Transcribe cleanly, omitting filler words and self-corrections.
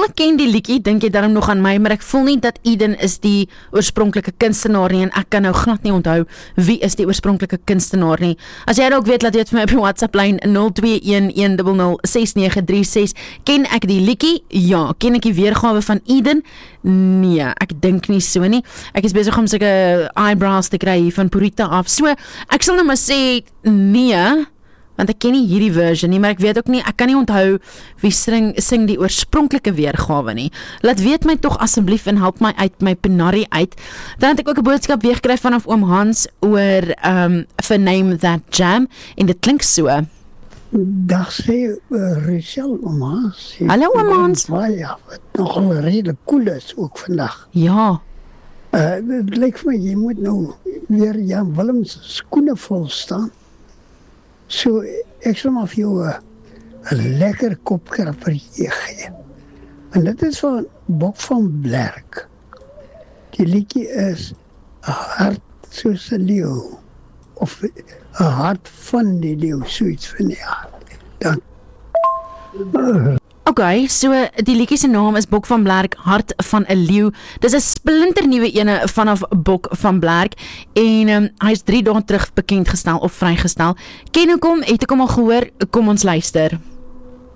voel ek ken die liedjie, dink jy daarom nog aan my, maar ek voel nie dat Eden is die oorspronklike kunstenaar nie, en ek kan nou glad nie onthou wie is die oorspronklike kunstenaar nie. As jy ook weet, laat jy het vir my op die WhatsApp lyn 0211006936. Ken ek die liedjie? Ja. Ken ek die weergawe van Eden? Nee, ek dink nie so nie. Ek is besig om sulke eyebrows te kry hier van Purita af. So, ek sal nou maar sê nee, want ek ken nie hierdie version nie, maar ek weet ook nie, ek kan nie onthou wie sing die oorspronklike weergawe nie. Laat weet my tog asseblief en help my uit my penarie uit. Dan het ek ook 'n boodskap weer gekry vanaf oom Hans oor for Name That Jam, en dit klink so. Dag sê Rachel oom Hans. Hallo oom Hans. Ja, wat nogal redelijk cool is ook vandag. Ja. Het lyk vir my, jy moet nou weer Jan Willems skoene vol staan. So, ek sal maar vir jou 'n lekker kopkrappertjie gee. En dit is van Bok van Blerk. Die liedjie is 'n hart soos 'n leeu. Of 'n hart van die leeu, soets van die hart. Dan. Okay, so die liedjie se naam is Bok van Blerk, Hart van 'n Leeu. Dis 'n splinternuwe ene vanaf Bok van Blerk, en hy is 3 dae terug bekend gestel of vrygestel. Ken hoekom? Het ek hom al gehoor? Kom ons luister.